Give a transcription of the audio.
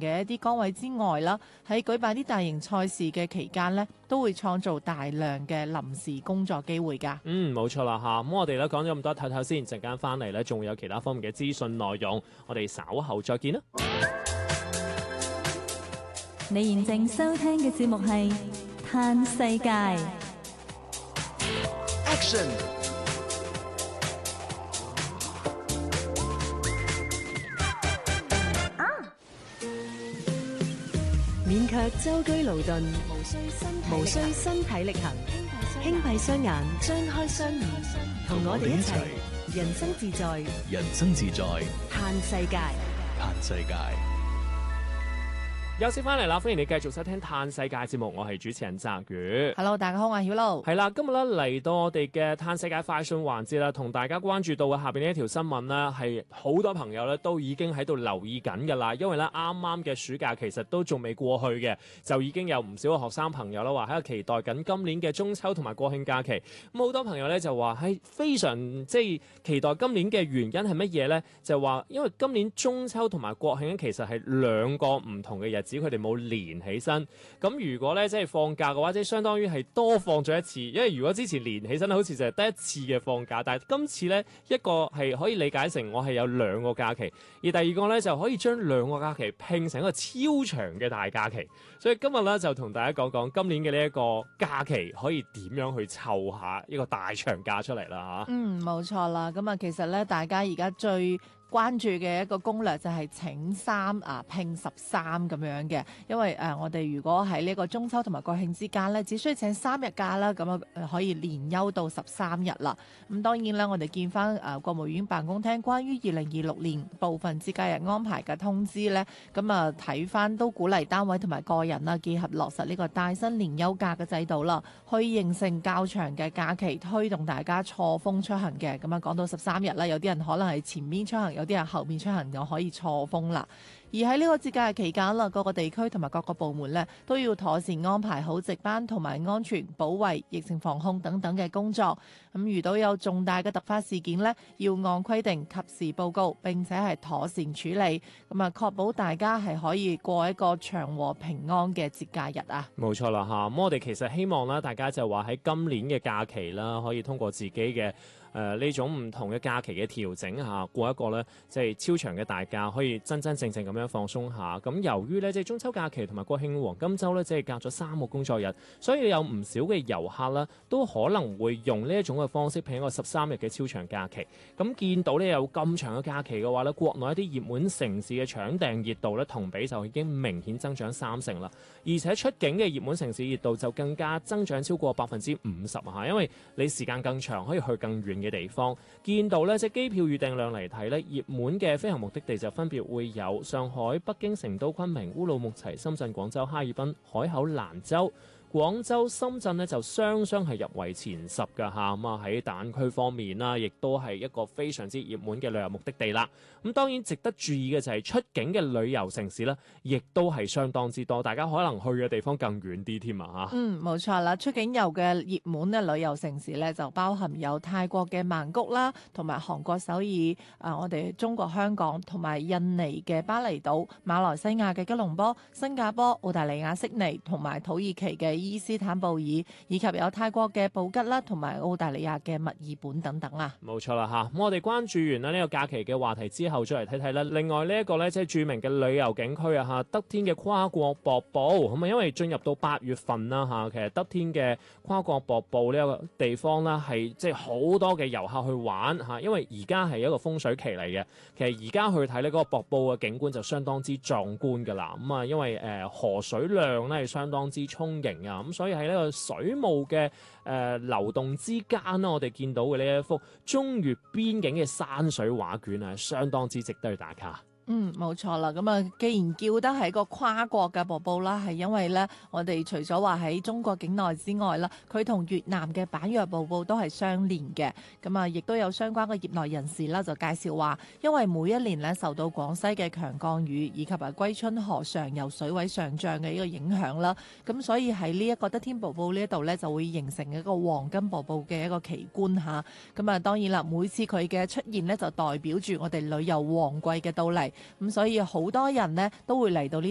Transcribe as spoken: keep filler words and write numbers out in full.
嘅一啲崗位之外啦，喺舉辦啲大型賽事嘅期間呢，都會創造大量嘅臨時工作機會㗎。 嗯，冇錯啦嚇。咁我哋咧講咗咁多，睇睇先，陣間翻嚟咧仲會有其他方面嘅資訊內容，我哋稍後再見啦。 你現正收聽嘅節目係《嘆世界》。 Action！ 免卻舟車勞頓，無需身體力行，輕閉雙眼，張開雙耳，同我哋一齊人生自在， 人生自在， 嘆世界， 嘆世界。 休息翻嚟啦，歡迎你繼續收聽《嘆世界》節目，我係主持人澤宇。 Hello， 大家好，我係曉露。 係啦，今日咧嚟到我哋嘅《嘆世界》快訊環節啦，同大家關注到嘅下邊呢一條新聞呢，係好多朋友咧都已經喺度留意緊㗎啦。因為咧啱啱嘅暑假其實都仲未過去嘅，就已經有唔少嘅學生朋友啦話喺度期待緊今年嘅中秋同埋國慶假期。咁好多朋友咧就話係非常即係期待今年嘅原因係乜嘢呢？就話因為今年中秋同埋國慶其實係兩個唔同嘅日子。佢哋冇連起身，咁如果咧即係放假嘅話，即係相當於係多放咗一次。因為如果之前連起身好似就係得一次嘅放假，但係今次咧一個係可以理解成我係有兩個假期，而第二個咧就可以將兩個假期拼成一個超長嘅大假期。所以今日咧就同大家講講今年嘅呢一個假期可以點樣去湊下一個大長假出嚟啦嚇。 嗯，冇錯啦。咁啊，其實咧大家而家最關注嘅一個攻略就係請三啊拼十三咁樣嘅，因為誒、呃、我哋如果喺呢個中秋同埋國慶之間咧，只需要請三日假啦，咁啊可以連休到十三日啦。咁當然啦，我哋見翻誒、呃、國務院辦公廳關於二零二六年部分節假日安排嘅通知咧，咁啊睇翻都鼓勵單位同埋個人啦，結合落實呢個帶薪年休假嘅制度啦，去形成較長嘅假期，推動大家錯峰出行嘅。咁啊講到十三日啦，有啲人可能係前面出行，有啲人後面出行就可以錯峰啦。而喺呢個節假日期間啦，各個地區同埋各個部門呢都要妥善安排好值班同埋安全保衛、疫情防控等等嘅工作。咁遇到有重大嘅突發事件呢，要按規定及時報告，並且係妥善處理，咁啊確保大家係可以過一個祥和平安嘅節假日啊！ 冇錯啦嚇，咁我哋其實希望啦，大家就話喺今年嘅假期啦，可以通過自己嘅誒呢種唔同嘅假期嘅調整下，過一個咧即係超長嘅大假，可以真真正正咁樣放鬆下。咁由於咧即係中秋假期同埋國慶黃金週咧，即係隔咗三個工作日，所以有唔少嘅遊客啦，都可能會用呢一種嘅方式拼一個十三日嘅超長假期。咁見到呢有咁長嘅假期嘅話咧，國內一啲熱門城市嘅搶訂熱度咧同比就已經明顯增長三成啦，而且出境嘅熱門城市熱度就更加增長超過百分之五十啊！因為你時間更長，可以去更遠嘅地方。見到呢，即係機票預訂量嚟睇呢，熱門嘅飛行目的地就分別會有上海、北京、成都、昆明、烏魯木齊、深圳、廣州、哈爾濱、海口、蘭州。廣州、深圳呢就雙雙係入圍前十㗎嚇，咁啊喺大灣區方面啦，亦都係一個非常之熱門嘅旅遊目的地啦。咁當然值得注意嘅就係出境嘅旅遊城市呢，亦都係相當之多，大家可能去嘅地方更遠啲添啊嚇。 嗯，冇錯啦，出境遊嘅熱門嘅旅遊城市呢，就包含有泰國嘅曼谷啦，同埋韓國首爾，啊我哋中國香港同埋印尼嘅巴厘島、馬來西亞嘅吉隆坡、新加坡、澳大利亞悉尼同埋土耳其嘅伊斯坦布爾，以及有泰國嘅布吉啦，同埋澳大利亞嘅墨爾本等等啊。 冇錯啦嚇，咁我哋關注完啦呢個假期嘅話題之後，再嚟睇睇啦。另外呢一個咧，即係著名嘅旅遊景區啊嚇，德天嘅跨國瀑布咁啊，因為進入到八月份啦嚇，其實德天嘅跨國瀑布呢一個地方啦，係即係好多嘅遊客去玩嚇，因為而家係一個風水期嚟嘅。其實而家去睇呢嗰個瀑布嘅景觀就相當之壯觀㗎啦。咁啊，因為誒、呃、河水量咧係相當之充盈啊。咁所以喺呢個水霧嘅誒、呃、流動之間呢，我哋見到嘅呢一幅中越邊境嘅山水畫卷啊，相當之值得去打卡。 嗯，冇錯啦。咁啊，既然叫得係個跨國嘅瀑布啦，係因為咧，我哋除咗話喺中國境內之外啦，佢同越南嘅板若瀑布都係相連嘅。咁啊，亦都有相關嘅業內人士啦，就介紹話，因為每一年咧受到廣西嘅強降雨以及啊歸春河上游水位上漲嘅呢個影響啦，咁所以喺呢一個德天瀑布呢一度咧就會形成一個黃金瀑布嘅一個奇觀嚇。咁啊，當然啦，每次佢嘅出現咧就代表住我哋旅遊旺季嘅到嚟。咁所以好多人呢都會嚟到呢